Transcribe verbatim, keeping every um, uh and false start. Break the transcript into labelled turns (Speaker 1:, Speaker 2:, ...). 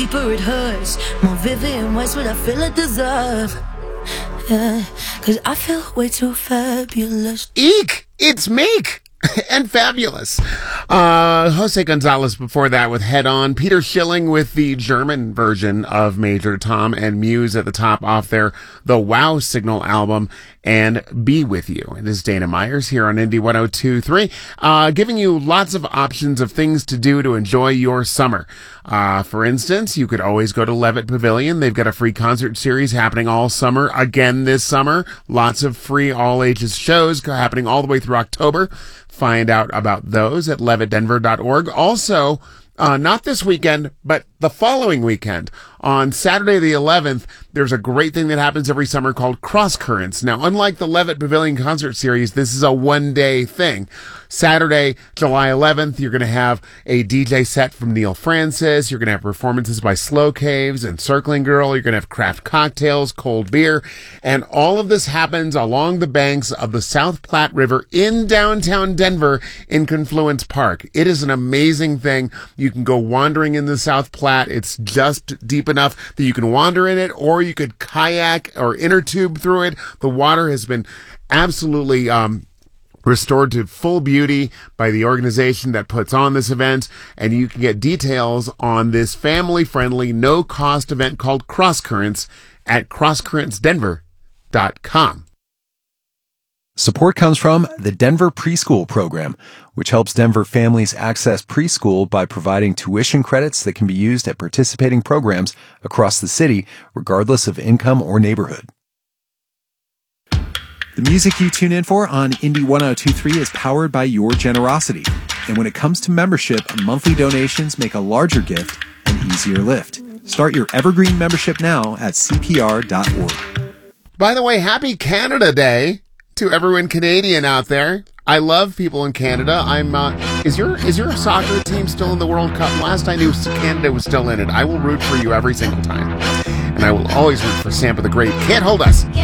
Speaker 1: deeper it hurts, more vivid and worse what I feel I deserve. Yeah, cause I feel way too fabulous.
Speaker 2: Eek! It's Meek! And Fabulous. Uh, Jose Gonzalez before that with Head On. Peter Schilling with the German version of Major Tom, and Muse at the top off their The Wow Signal album, and Be With You. This is Dana Myers here on Indie one oh two point three, uh, giving you lots of options of things to do to enjoy your summer. Uh, for instance, you could always go to Levitt Pavilion. They've got a free concert series happening all summer, again this summer. Lots of free all ages shows happening all the way through October. Find out about those at levitt denver dot org. Also, uh, not this weekend, but the following weekend, on Saturday the eleventh, there's a great thing that happens every summer called Cross Currents. Now, unlike the Levitt Pavilion concert series, this is a one-day thing. Saturday, July eleventh, you're going to have a D J set from Neil Francis. You're going to have performances by Slow Caves and Circling Girl. You're going to have craft cocktails, cold beer, and all of this happens along the banks of the South Platte River in downtown Denver in Confluence Park. It is an amazing thing. You can go wandering in the South Platte. It's just deep enough that you can wander in it, or you could kayak or inner tube through it. The water has been absolutely um restored to full beauty by the organization that puts on this event, and you can get details on this family-friendly, no-cost event called Cross Currents at cross currents denver dot com.
Speaker 3: Support comes from the Denver Preschool Program, which helps Denver families access preschool by providing tuition credits that can be used at participating programs across the city, regardless of income or neighborhood. The music you tune in for on Indie one oh two point three is powered by your generosity. And when it comes to membership, monthly donations make a larger gift an easier lift. Start your Evergreen membership now at c p r dot org.
Speaker 2: By the way, happy Canada Day to everyone Canadian out there. I love people in Canada. I'm, uh, is your, is your soccer team still in the World Cup? Last I knew, Canada was still in it. I will root for you every single time. And I will always root for Sampa the Great. Can't hold us.